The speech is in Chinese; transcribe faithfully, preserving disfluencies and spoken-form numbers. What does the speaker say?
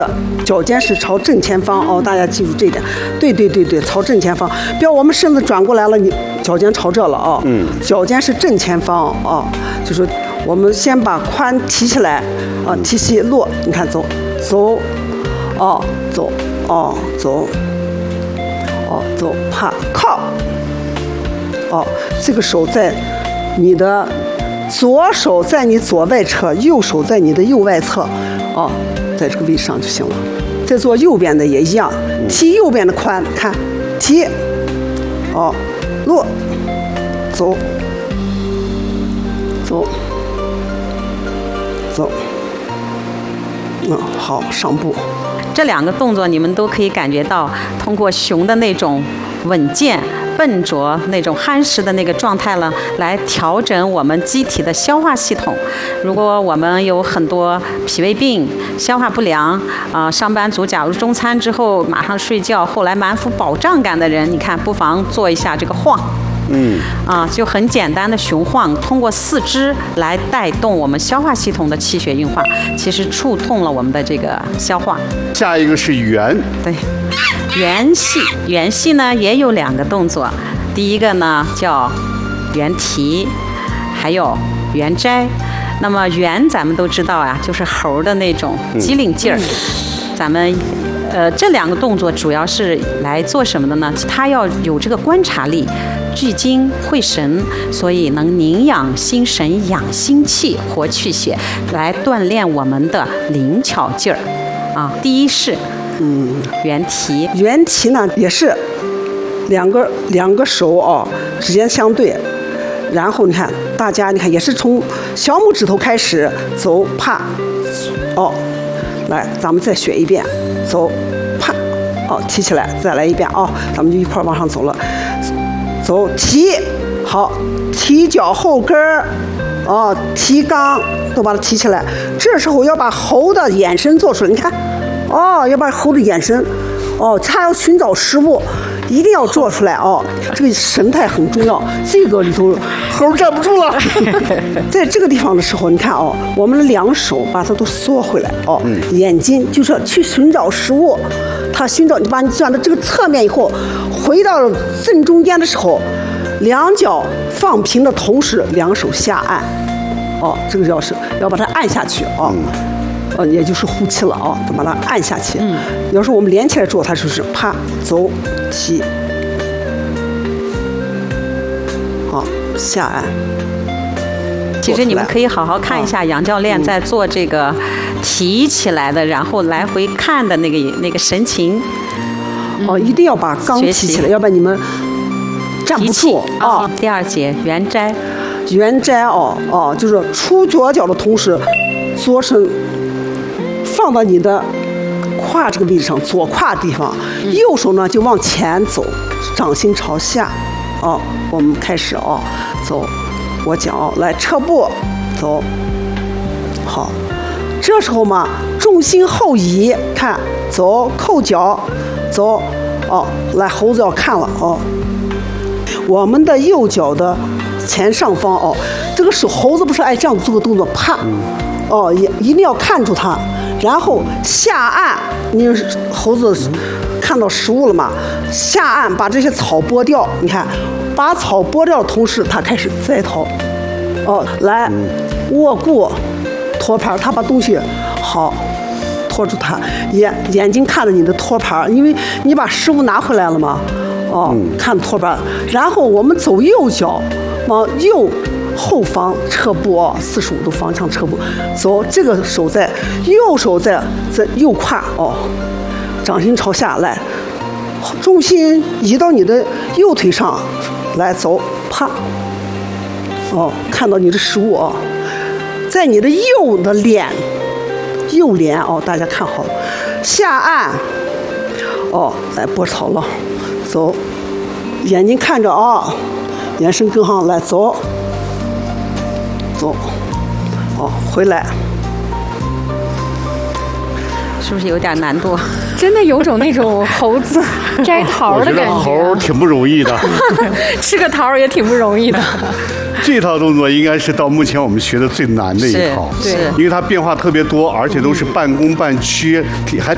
脚尖是朝正前方哦，大家记住这一点。对对对对，朝正前方，不要我们身子转过来了，你脚尖朝这了啊。嗯。脚尖是正前方啊，就是我们先把髋提起来啊，提起落，你看走走，哦走哦走，哦走啪靠，哦这个手在你的左手在你左外侧，右手在你的右外侧，哦。在这个位置上就行了。再做右边的也一样，提右边的髋，看，提，哦，落，走，走，走，嗯，好，上步。 这两个动作你们都可以感觉到，通过熊的那种稳健、笨拙、那种憨实的那个状态呢，来调整我们机体的消化系统。如果我们有很多脾胃病、消化不良啊、呃，上班族假如中餐之后马上睡觉，后来满腹饱胀感的人，你看不妨做一下这个晃。嗯，啊，就很简单的熊晃，通过四肢来带动我们消化系统的气血运化，其实触痛了我们的这个消化。 下一个是圆， 对，圆系，圆系呢也有两个动作，第一个呢叫圆提，还有圆摘。那么圆咱们都知道啊，就是猴的那种机灵劲儿，嗯、咱们。呃，这两个动作主要是来做什么的呢？它要有这个观察力，聚精会神，所以能宁养心神、养心气、活气血，来锻炼我们的灵巧劲儿。啊，第一式，嗯，圆提。 圆提呢也是两个两个手哦指尖相对，然后你看大家你看也是从小拇指头开始走，啪，哦，来咱们再学一遍。走，啪，哦，提起来，再来一遍啊、哦，咱们就一块往上走了。走，提，好，提脚后跟儿，哦，提肛，都把它提起来。这时候要把猴的眼神做出来，你看，哦，要把猴的眼神，哦，他要寻找食物，一定要做出来哦。这个神态很重要，这个里头猴站不住了。在这个地方的时候，你看哦，我们的两手把它都缩回来哦，嗯、眼睛就是去寻找食物，它寻找你把你转到这个侧面以后，回到正中间的时候，两脚放平的同时，两手下按，哦，这个要是要把它按下去哦。嗯呃，也就是呼气了啊，就把它按下去。嗯，要是我们连起来做，它就是啪走提，好下按。 其实你们可以好好看一下杨教练在做这个提起来的，然后来回看的那个那个神情。 哦，一定要把肛提起来，要不然你们站不住啊。 第二节圆摘， 圆摘哦哦，就是出左脚的同时，左身。放到你的胯这个位置上，左胯地方，右手呢就往前走，掌心朝下。哦，我们开始哦，走，我脚来撤步，走，好，这时候嘛，重心后移，看，走，扣脚，走，哦，来，猴子要看了哦，我们的右脚的前上方哦，这个手猴子不是爱这样做个动作，啪，哦，也一定要看住它。然后下按，你猴子看到食物了吗？下按把这些草剥掉，你看，把草剥掉的同时，它开始摘桃。哦，来，握固托盘，它把东西好托住它，眼眼睛看着你的托盘，因为你把食物拿回来了嘛。哦，看托盘，然后我们走右脚，往右。后方撤步哦，四十五度方向撤步，走，这个手在右手在在右胯哦，掌心朝下来，重心移到你的右腿上来走，啪，哦，看到你的食物哦，在你的右的脸，右脸哦，大家看好了，下按，哦，来拨草了，走，眼睛看着啊、哦，眼神跟上来走。走，哦，回来， 是不是有点难度？ 真的有种那种猴子摘桃的感觉。 我觉得猴挺不容易的， 吃个桃也挺不容易的。 这套动作应该是到目前我们学的最难的一套， 是， 因为它变化特别多，而且都是半弓半屈，还